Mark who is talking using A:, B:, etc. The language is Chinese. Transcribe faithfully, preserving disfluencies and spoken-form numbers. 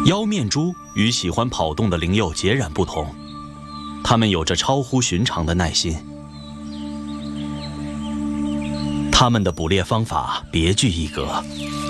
A: 妖面猪与喜欢跑动的灵鼬截然不同，它们有着超乎寻常的耐心。它们的捕猎方法别具一格，